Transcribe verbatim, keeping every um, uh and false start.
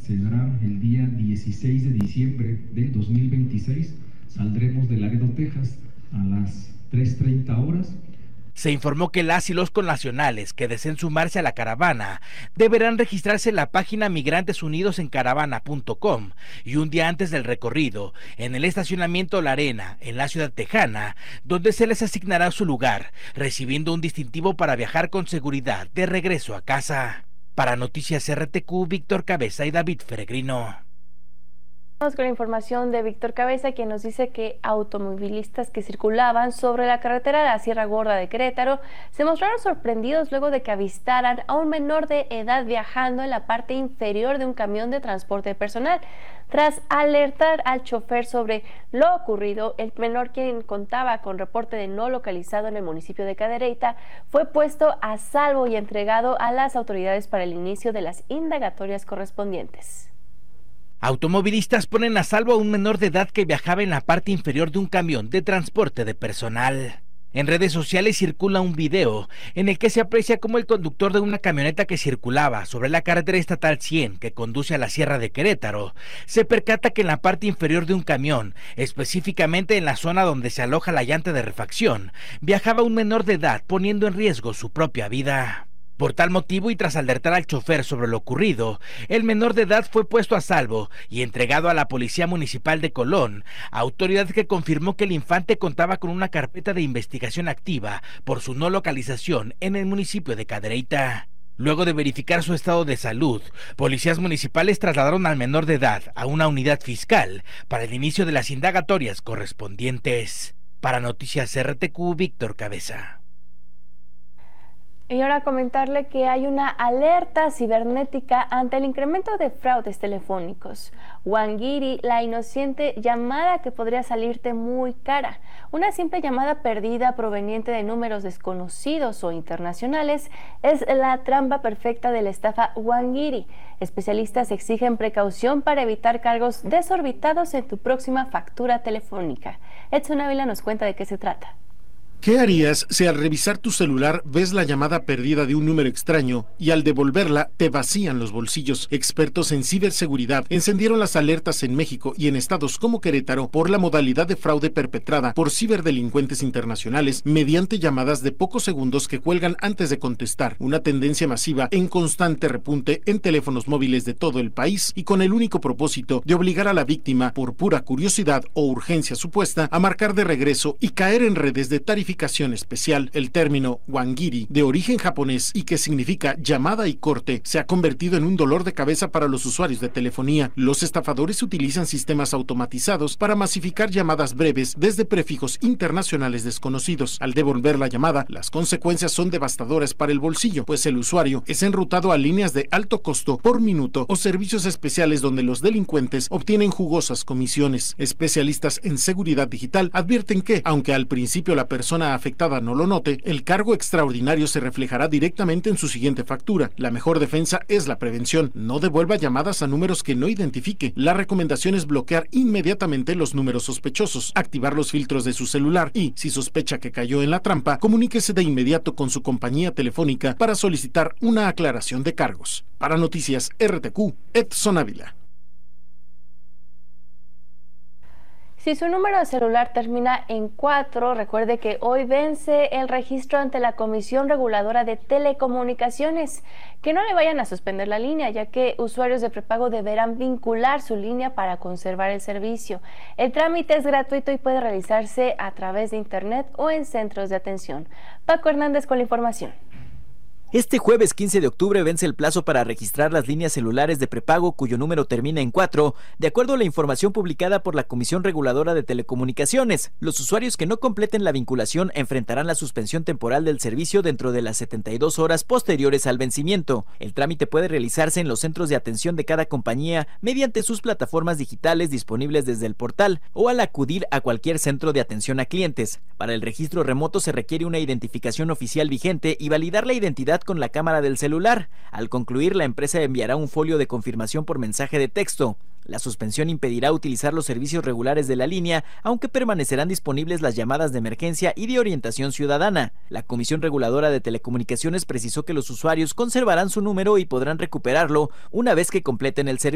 será el día dieciséis de diciembre del dos mil veintiséis. Saldremos de Laredo, Texas, a las tres treinta horas. Se informó que las y los connacionales que deseen sumarse a la caravana deberán registrarse en la página Migrantes Unidos en caravana punto com y un día antes del recorrido, en el estacionamiento La Arena, en la ciudad tejana, donde se les asignará su lugar, recibiendo un distintivo para viajar con seguridad de regreso a casa. Para Noticias R T Q, Víctor Cabeza y David Peregrino. Vamos con la información de Víctor Cabeza, quien nos dice que automovilistas que circulaban sobre la carretera de la Sierra Gorda de Querétaro se mostraron sorprendidos luego de que avistaran a un menor de edad viajando en la parte inferior de un camión de transporte personal. Tras alertar al chofer sobre lo ocurrido, el menor, quien contaba con reporte de no localizado en el municipio de Cadereyta, fue puesto a salvo y entregado a las autoridades para el inicio de las indagatorias correspondientes. Automovilistas ponen a salvo a un menor de edad que viajaba en la parte inferior de un camión de transporte de personal. En redes sociales circula un video en el que se aprecia cómo el conductor de una camioneta que circulaba sobre la carretera estatal cien que conduce a la Sierra de Querétaro se percata que en la parte inferior de un camión, específicamente en la zona donde se aloja la llanta de refacción, viajaba un menor de edad poniendo en riesgo su propia vida. Por tal motivo y tras alertar al chofer sobre lo ocurrido, el menor de edad fue puesto a salvo y entregado a la Policía Municipal de Colón, autoridad que confirmó que el infante contaba con una carpeta de investigación activa por su no localización en el municipio de Cadereyta. Luego de verificar su estado de salud, policías municipales trasladaron al menor de edad a una unidad fiscal para el inicio de las indagatorias correspondientes. Para Noticias R T Q, Víctor Cabeza. Y ahora comentarle que hay una alerta cibernética ante el incremento de fraudes telefónicos. Wangiri, la inocente llamada que podría salirte muy cara. Una simple llamada perdida proveniente de números desconocidos o internacionales es la trampa perfecta de la estafa Wangiri. Especialistas exigen precaución para evitar cargos desorbitados en tu próxima factura telefónica. Edson Ávila nos cuenta de qué se trata. ¿Qué harías si al revisar tu celular ves la llamada perdida de un número extraño y al devolverla te vacían los bolsillos? Expertos en ciberseguridad encendieron las alertas en México y en estados como Querétaro por la modalidad de fraude perpetrada por ciberdelincuentes internacionales mediante llamadas de pocos segundos que cuelgan antes de contestar, una tendencia masiva en constante repunte en teléfonos móviles de todo el país y con el único propósito de obligar a la víctima, por pura curiosidad o urgencia supuesta, a marcar de regreso y caer en redes de tarificación especial. El término Wangiri, de origen japonés y que significa llamada y corte, se ha convertido en un dolor de cabeza para los usuarios de telefonía. Los estafadores utilizan sistemas automatizados para masificar llamadas breves desde prefijos internacionales desconocidos. Al devolver la llamada, las consecuencias son devastadoras para el bolsillo, pues el usuario es enrutado a líneas de alto costo por minuto o servicios especiales donde los delincuentes obtienen jugosas comisiones. Especialistas en seguridad digital advierten que, aunque al principio la persona afectada no lo note, el cargo extraordinario se reflejará directamente en su siguiente factura. La mejor defensa es la prevención. No devuelva llamadas a números que no identifique. La recomendación es bloquear inmediatamente los números sospechosos, activar los filtros de su celular y, si sospecha que cayó en la trampa, comuníquese de inmediato con su compañía telefónica para solicitar una aclaración de cargos. Para Noticias R T Q, Edson Ávila. Si su número de celular termina en cuatro, recuerde que hoy vence el registro ante la Comisión Reguladora de Telecomunicaciones. Que no le vayan a suspender la línea, ya que usuarios de prepago deberán vincular su línea para conservar el servicio. El trámite es gratuito y puede realizarse a través de internet o en centros de atención. Paco Hernández con la información. Este jueves quince de octubre vence el plazo para registrar las líneas celulares de prepago cuyo número termina en cuatro, de acuerdo a la información publicada por la Comisión Reguladora de Telecomunicaciones. Los usuarios que no completen la vinculación enfrentarán la suspensión temporal del servicio dentro de las setenta y dos horas posteriores al vencimiento. El trámite puede realizarse en los centros de atención de cada compañía mediante sus plataformas digitales disponibles desde el portal o al acudir a cualquier centro de atención a clientes. Para el registro remoto se requiere una identificación oficial vigente y validar la identidad con la cámara del celular. Al concluir, la empresa enviará un folio de confirmación por mensaje de texto. La suspensión impedirá utilizar los servicios regulares de la línea, aunque permanecerán disponibles las llamadas de emergencia y de orientación ciudadana. La Comisión Reguladora de Telecomunicaciones precisó que los usuarios conservarán su número y podrán recuperarlo una vez que completen el servicio.